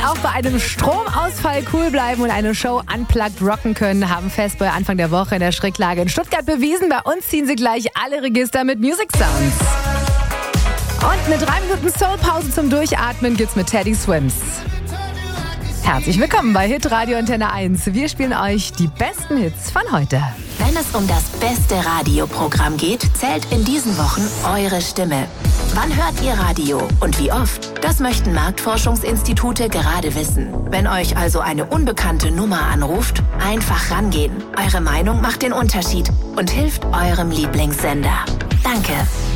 auch bei einem Stromausfall cool bleiben und eine Show unplugged rocken können, haben Fastboy Anfang der Woche in der Schräglage in Stuttgart bewiesen. Bei uns ziehen sie gleich alle Register mit Music Sounds. Und eine 3 Minuten Soul-Pause zum Durchatmen gibt's mit Teddy Swims. Herzlich willkommen bei Hitradio Antenne 1. Wir spielen euch die besten Hits von heute. Wenn es um das beste Radioprogramm geht, zählt in diesen Wochen eure Stimme. Wann hört ihr Radio und wie oft? Das möchten Marktforschungsinstitute gerade wissen. Wenn euch also eine unbekannte Nummer anruft, einfach rangehen. Eure Meinung macht den Unterschied und hilft eurem Lieblingssender. Danke.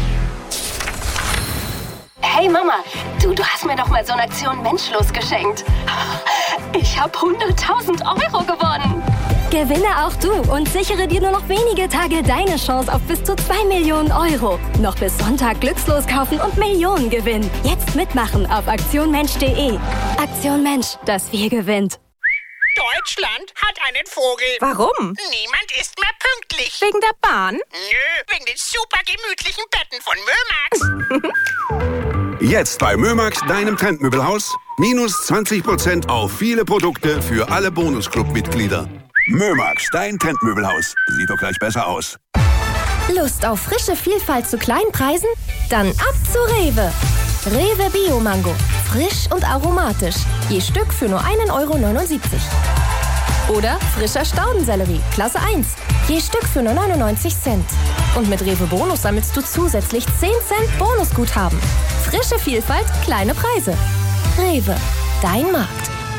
Hey Mama, du hast mir doch mal so eine Aktion Menschlos geschenkt. Ich habe 100.000 Euro gewonnen. Gewinne auch du und sichere dir nur noch wenige Tage deine Chance auf bis zu 2 Millionen Euro. Noch bis Sonntag glückslos kaufen und Millionen gewinnen. Jetzt mitmachen auf aktionmensch.de. Aktion Mensch, das Wir gewinnt. Deutschland hat einen Vogel. Warum? Niemand ist mehr pünktlich. Wegen der Bahn? Nö, wegen den super gemütlichen Betten von Mömax. Jetzt bei Mömax, deinem Trendmöbelhaus, minus 20% auf viele Produkte für alle Bonusclub-Mitglieder. Mömax, dein Trendmöbelhaus. Sieht doch gleich besser aus. Lust auf frische Vielfalt zu kleinen Preisen? Dann ab zu Rewe. Rewe Bio-Mango. Frisch und aromatisch. Je Stück für nur 1,79 €. Oder frischer Staudensellerie, Klasse 1. Je Stück für nur 99 Cent. Und mit Rewe Bonus sammelst du zusätzlich 10 Cent Bonusguthaben. Frische Vielfalt, kleine Preise. Rewe, dein Markt.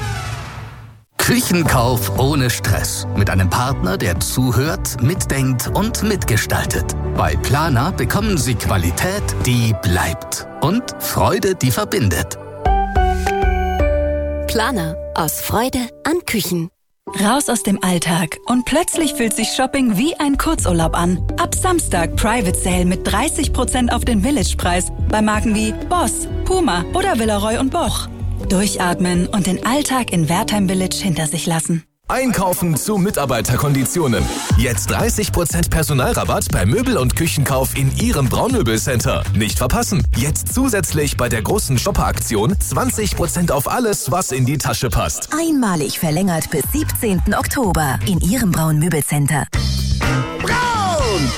Küchenkauf ohne Stress. Mit einem Partner, der zuhört, mitdenkt und mitgestaltet. Bei Planer bekommen Sie Qualität, die bleibt. Und Freude, die verbindet. Planer. Aus Freude an Küchen. Raus aus dem Alltag und plötzlich fühlt sich Shopping wie ein Kurzurlaub an. Ab Samstag Private Sale mit 30% auf den Village-Preis bei Marken wie Boss, Puma oder Villeroy & Boch. Durchatmen und den Alltag in Wertheim Village hinter sich lassen. Einkaufen zu Mitarbeiterkonditionen. Jetzt 30% Personalrabatt bei Möbel- und Küchenkauf in Ihrem Braunmöbelcenter. Nicht verpassen. Jetzt zusätzlich bei der großen Shopper-Aktion 20% auf alles, was in die Tasche passt. Einmalig verlängert bis 17. Oktober in Ihrem Braun-Möbelcenter. Braun!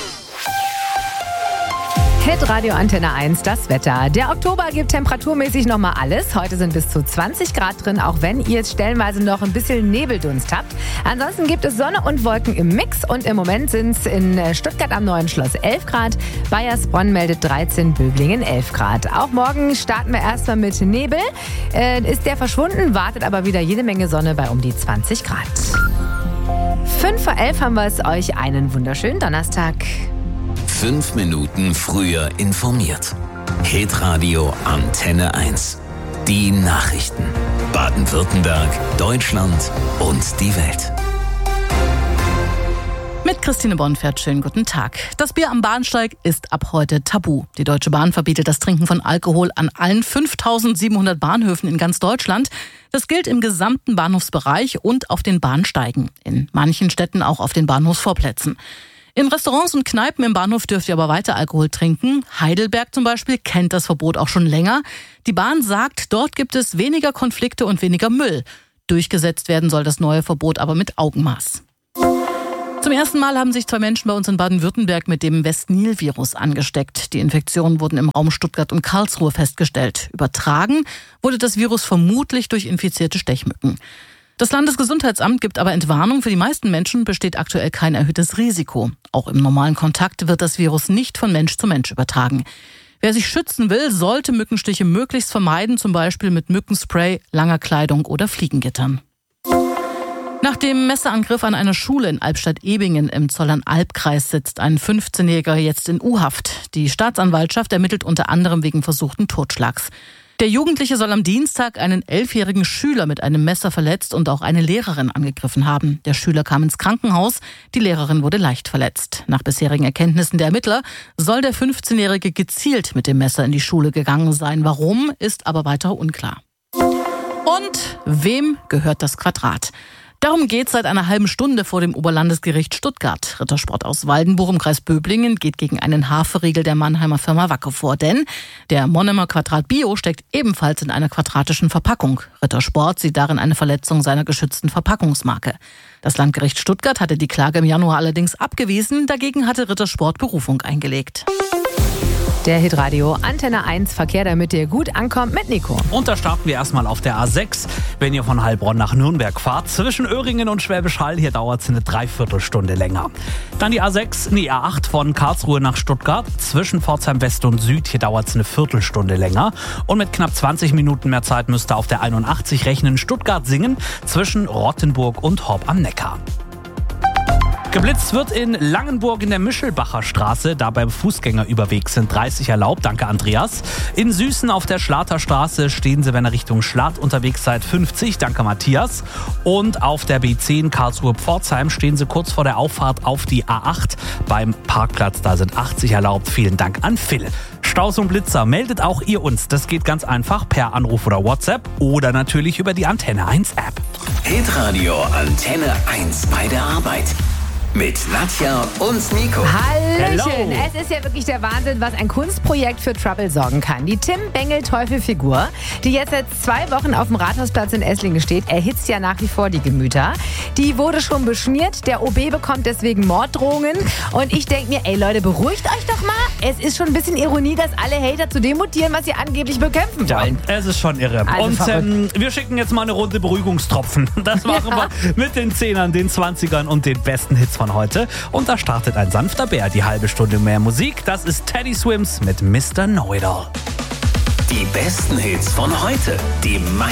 Hitradio Antenne 1, das Wetter. Der Oktober gibt temperaturmäßig nochmal alles. Heute sind bis zu 20 Grad drin, auch wenn ihr jetzt stellenweise noch ein bisschen Nebeldunst habt. Ansonsten gibt es Sonne und Wolken im Mix und im Moment sind es in Stuttgart am Neuen Schloss 11 Grad. Bayersbronn meldet 13, Böblingen 11 Grad. Auch morgen starten wir erstmal mit Nebel. Ist der verschwunden, wartet aber wieder jede Menge Sonne bei um die 20 Grad. 5:11 haben wir es euch. Einen wunderschönen Donnerstag. 5 Minuten früher informiert. Hitradio Antenne 1. Die Nachrichten. Baden-Württemberg, Deutschland und die Welt. Mit Christine Bonfert, schönen guten Tag. Das Bier am Bahnsteig ist ab heute tabu. Die Deutsche Bahn verbietet das Trinken von Alkohol an allen 5.700 Bahnhöfen in ganz Deutschland. Das gilt im gesamten Bahnhofsbereich und auf den Bahnsteigen. In manchen Städten auch auf den Bahnhofsvorplätzen. In Restaurants und Kneipen im Bahnhof dürft ihr aber weiter Alkohol trinken. Heidelberg zum Beispiel kennt das Verbot auch schon länger. Die Bahn sagt, dort gibt es weniger Konflikte und weniger Müll. Durchgesetzt werden soll das neue Verbot aber mit Augenmaß. Zum ersten Mal haben sich 2 Menschen bei uns in Baden-Württemberg mit dem West-Nil-Virus angesteckt. Die Infektionen wurden im Raum Stuttgart und Karlsruhe festgestellt. Übertragen wurde das Virus vermutlich durch infizierte Stechmücken. Das Landesgesundheitsamt gibt aber Entwarnung, für die meisten Menschen besteht aktuell kein erhöhtes Risiko. Auch im normalen Kontakt wird das Virus nicht von Mensch zu Mensch übertragen. Wer sich schützen will, sollte Mückenstiche möglichst vermeiden, zum Beispiel mit Mückenspray, langer Kleidung oder Fliegengittern. Nach dem Messerangriff an einer Schule in Albstadt-Ebingen im Zollernalb-Kreis sitzt ein 15-Jähriger jetzt in U-Haft. Die Staatsanwaltschaft ermittelt unter anderem wegen versuchten Totschlags. Der Jugendliche soll am Dienstag einen 11-jährigen Schüler mit einem Messer verletzt und auch eine Lehrerin angegriffen haben. Der Schüler kam ins Krankenhaus, die Lehrerin wurde leicht verletzt. Nach bisherigen Erkenntnissen der Ermittler soll der 15-Jährige gezielt mit dem Messer in die Schule gegangen sein. Warum, ist aber weiter unklar. Und wem gehört das Quadrat? Darum geht es seit einer halben Stunde vor dem Oberlandesgericht Stuttgart. Rittersport aus Waldenbuch im Kreis Böblingen geht gegen einen Haferriegel der Mannheimer Firma Wacko vor. Denn der Monomer Quadrat Bio steckt ebenfalls in einer quadratischen Verpackung. Rittersport sieht darin eine Verletzung seiner geschützten Verpackungsmarke. Das Landgericht Stuttgart hatte die Klage im Januar allerdings abgewiesen. Dagegen hatte Rittersport Berufung eingelegt. Der Hitradio Antenne 1 Verkehr, damit ihr gut ankommt mit Nico. Und da starten wir erstmal auf der A6. Wenn ihr von Heilbronn nach Nürnberg fahrt, zwischen Öhringen und Schwäbisch Hall, hier dauert es eine Dreiviertelstunde länger. Dann die A8 von Karlsruhe nach Stuttgart, zwischen Pforzheim West und Süd, hier dauert es eine Viertelstunde länger. Und mit knapp 20 Minuten mehr Zeit müsst ihr auf der 81 rechnen, Stuttgart-Singen, zwischen Rottenburg und Horb am Neckar. Geblitzt wird in Langenburg in der Mischelbacher Straße. Da beim Fußgängerüberweg sind 30 erlaubt. Danke, Andreas. In Süßen auf der Schlater Straße stehen Sie, wenn ihr Richtung Schlatt unterwegs seid, 50. Danke, Matthias. Und auf der B10 Karlsruhe-Pforzheim stehen Sie kurz vor der Auffahrt auf die A8 beim Parkplatz. Da sind 80 erlaubt. Vielen Dank an Phil. Staus und Blitzer, meldet auch ihr uns. Das geht ganz einfach per Anruf oder WhatsApp oder natürlich über die Antenne 1 App. Hitradio Antenne 1 bei der Arbeit. Mit Nadja und Nico. Hallöchen. Es ist ja wirklich der Wahnsinn, was ein Kunstprojekt für Trouble sorgen kann. Die Tim-Bengel-Teufel-Figur, die jetzt seit 2 Wochen auf dem Rathausplatz in Esslingen steht, erhitzt ja nach wie vor die Gemüter. Die wurde schon beschmiert, der OB bekommt deswegen Morddrohungen. Und ich denke mir, ey Leute, beruhigt euch doch mal. Es ist schon ein bisschen Ironie, dass alle Hater zu dem mutieren, was sie angeblich bekämpfen wollen. Ja, es ist schon irre. Also und wir schicken jetzt mal eine Runde Beruhigungstropfen. Das machen wir mit den 10ern, den 20ern und den besten Hits von heute. Und da startet ein sanfter Bär, die halbe Stunde mehr Musik. Das ist Teddy Swims mit Mr. Know-It-All. Die besten Hits von heute, die